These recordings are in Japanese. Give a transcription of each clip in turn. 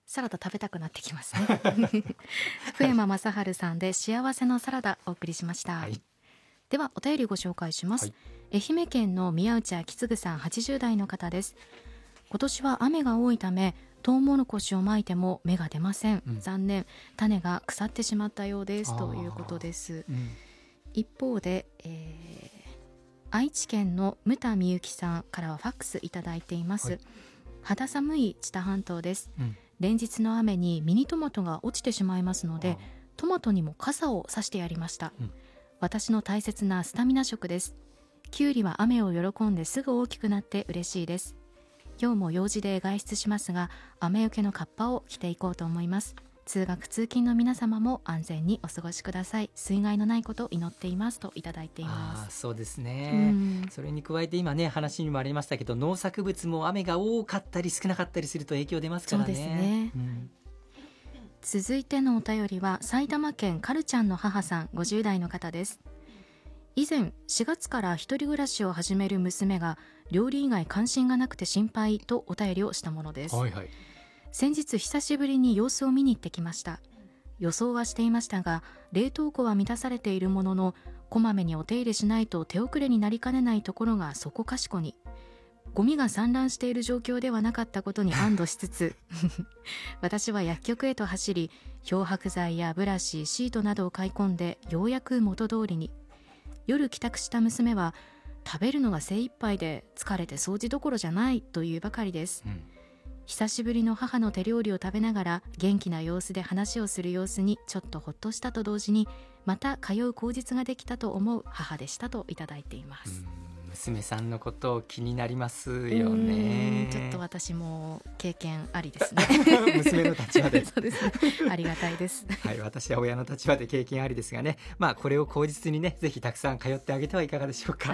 サラダ食べたくなってきますね福山雅治さんで幸せのサラダお送りしました、ではお便りご紹介します、愛媛県の宮内昭次さん80代の方です。今年は雨が多いためトウモロコシをまいても芽が出ません、残念、種が腐ってしまったようですということです、一方で、愛知県の牟田美幸さんからはファックスいただいています、肌寒い知多半島です、連日の雨にミニトマトが落ちてしまいますのでトマトにも傘をさしてやりました、私の大切なスタミナ食です。キュウリは雨を喜んですぐ大きくなって嬉しいです。今日も用事で外出しますが雨よけのカッパを着ていこうと思います。通学通勤の皆様も安全にお過ごしください。水害のないことを祈っていますといただいています。 そうですね、それに加えて今ね話にもありましたけど農作物も雨が多かったり少なかったりすると影響出ますからね。 そうですね、続いてのお便りは埼玉県カルちゃんの母さん50代の方です。以前4月から一人暮らしを始める娘が料理以外関心がなくて心配とお便りをしたものです、先日久しぶりに様子を見に行ってきました。予想はしていましたが冷凍庫は満たされているもののこまめにお手入れしないと手遅れになりかねないところがそこかしこに、ゴミが散乱している状況ではなかったことに安堵しつつ私は薬局へと走り漂白剤やブラシ、シートなどを買い込んでようやく元通りに。夜帰宅した娘は食べるのが精一杯で疲れて掃除どころじゃないというばかりです、久しぶりの母の手料理を食べながら元気な様子で話をする様子にちょっとほっとしたと同時にまた通う口実ができたと思う母でしたといただいています。 娘さんのこと気になりますよね。 ちょっと私も経験ありですね娘の立場でそうですね、ありがたいです、 私は親の立場で経験ありですがね、これを口実にねぜひたくさん通ってあげてはいかがでしょうか、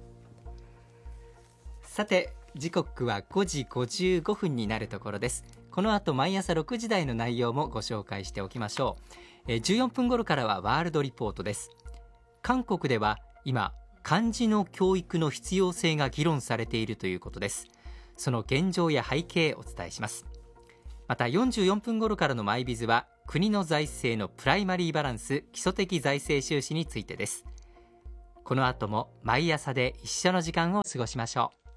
さて時刻は5時55分になるところです。この後毎朝6時台の内容もご紹介しておきましょう。14分頃からはワールドリポートです。韓国では今漢字の教育の必要性が議論されているということです。その現状や背景をお伝えします。また44分頃からのマイビズは国の財政のプライマリーバランス、基礎的財政収支についてです。この後も毎朝で一緒の時間を過ごしましょう。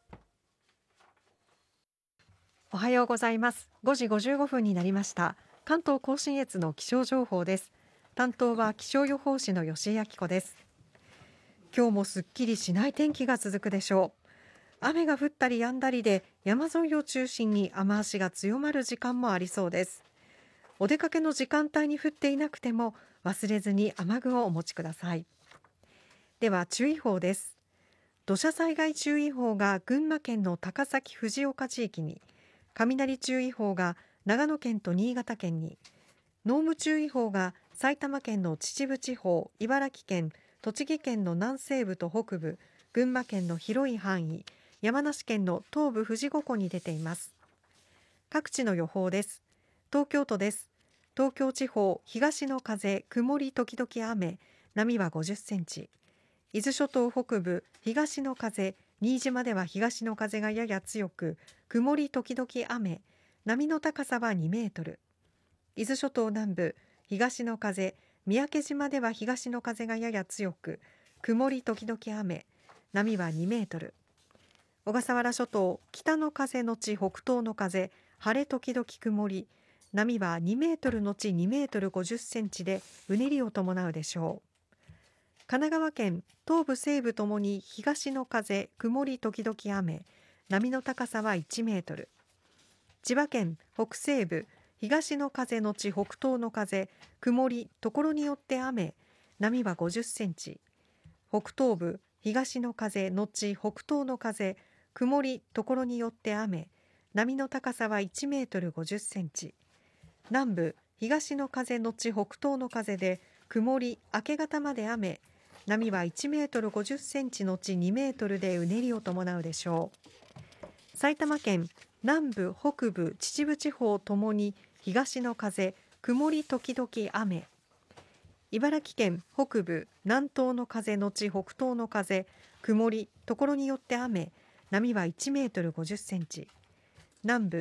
おはようございます。5時55分になりました。関東甲信越の気象情報です。担当は気象予報士の吉井明子です。今日もすっきりしない天気が続くでしょう。雨が降ったり止んだりで山沿いを中心に雨足が強まる時間もありそうです。お出かけの時間帯に降っていなくても忘れずに雨具をお持ちください。では注意報です。土砂災害注意報が群馬県の高崎藤岡地域に、雷注意報が長野県と新潟県に、濃霧注意報が埼玉県の秩父地方、茨城県、栃木県の南西部と北部、群馬県の広い範囲、山梨県の東部富士五湖に出ています。各地の予報です。東京都です。東京地方、東の風、曇り時々雨、波は50センチ。伊豆諸島北部、東の風、新島では東の風がやや強く、曇り時々雨、波の高さは2メートル。伊豆諸島南部、東の風、三宅島では東の風がやや強く、曇り時々雨、波は2メートル。小笠原諸島、北の風のち北東の風、晴れ時々曇り、波は2メートルのち2メートル50センチでうねりを伴うでしょう。神奈川県東部西部ともに東の風、曇り時々雨、波の高さは1メートル。千葉県北西部、東の風のち北東の風、曇り、ところによって雨、波は50センチ。北東部、東の風のち北東の風、曇り、ところによって雨、波の高さは1メートル50センチ。南部、東の風のち北東の風で、曇り、明け方まで雨、波は1メートル50センチのち2メートルでうねりを伴うでしょう。埼玉県南部、北部、秩父地方ともに東の風、曇り時々雨。茨城県北部、南東の風のち北東の風、曇り、ところによって雨、波は1メートル50センチ。南部、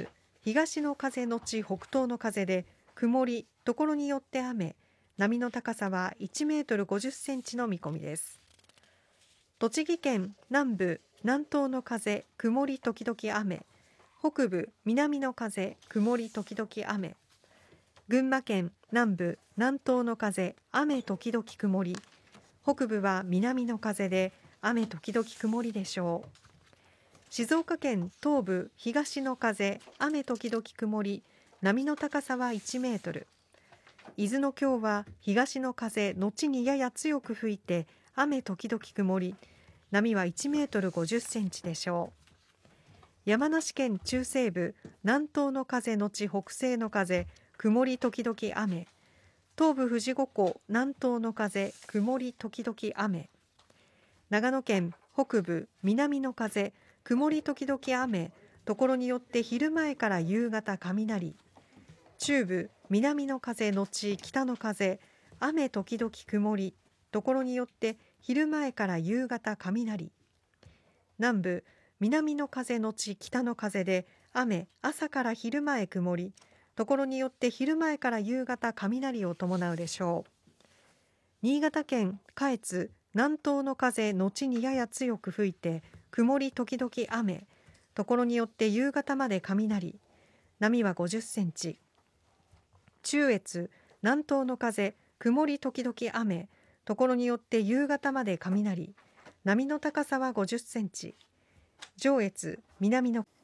東の風のち北東の風で曇り、ところによって雨、波の高さは1メートル50センチの見込みです。栃木県南部、南東の風、曇り時々雨、北部、南の風、曇り時々雨。群馬県南部、南東の風、雨時々曇り、北部は南の風で雨時々曇りでしょう。静岡県東部、東の風、雨時々曇り、波の高さは1メートル。伊豆の今日は東の風後にやや強く吹いて雨時々曇り、波は1メートル50センチでしょう。山梨県中西部、南東の風後北西の風、曇り時々雨。東部富士五湖、南東の風、曇り時々雨。長野県北部、南の風、曇り時々雨、ところによって昼前から夕方雷。中部、南の風後北の風、雨時々曇り、ところによって昼前から夕方雷。南部、南の風後北の風で雨、朝から昼前曇り、ところによって昼前から夕方雷を伴うでしょう。新潟県下越、南東の風後にやや強く吹いて曇り時々雨、ところによって夕方まで雷、波は50センチ。中越、南東の風曇り時々雨、ところによって夕方まで雷、波の高さは50センチ。上越、南の。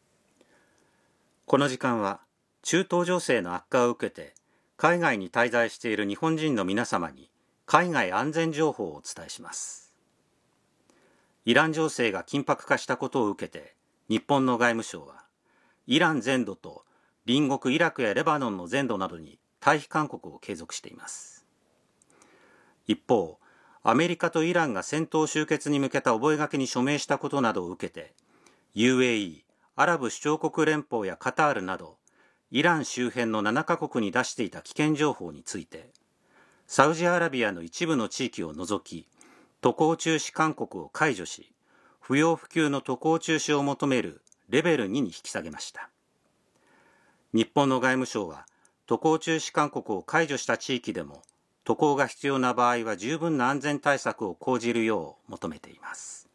この時間は中東情勢の悪化を受けて海外に滞在している日本人の皆様に海外安全情報をお伝えします。イラン情勢が緊迫化したことを受けて日本の外務省はイラン全土と隣国イラクやレバノンの全土などに退避勧告を継続しています。一方、アメリカとイランが戦闘終結に向けた覚書に署名したことなどを受けて UAE、アラブ首長国連邦やカタールなどイラン周辺の7カ国に出していた危険情報についてサウジアラビアの一部の地域を除き渡航中止勧告を解除し、不要不急の渡航中止を求めるレベル2に引き下げました。日本の外務省は渡航中止勧告を解除した地域でも渡航が必要な場合は十分な安全対策を講じるよう求めています。